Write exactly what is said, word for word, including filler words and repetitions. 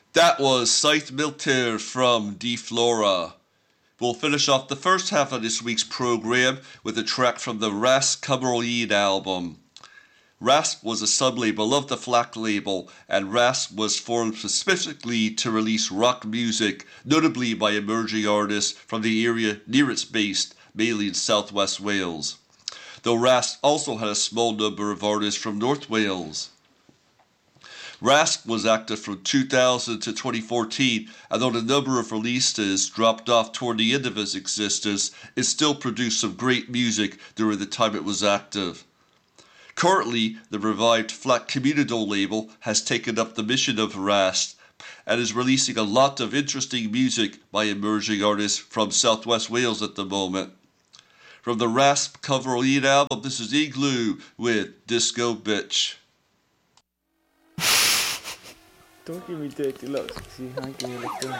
That was Scythe Milter from De Flora. We'll finish off the first half of this week's program with a track from the Rasp Cymroid album. Rasp was a sub-label of the Flak label, and Rasp was formed specifically to release rock music, notably by emerging artists from the area near it's based, mainly in southwest Wales. Though Rasp also had a small number of artists from North Wales. Rasp was active from two thousand to twenty fourteen, and though the number of releases dropped off toward the end of its existence, it still produced some great music during the time it was active. Currently, the revived Flak Communidol label has taken up the mission of Rasp and is releasing a lot of interesting music by emerging artists from southwest Wales at the moment. From the Rasp Cymroid album, this is Igloo with Disco Bitch. Don't give me dirty looks, see, I give me like that.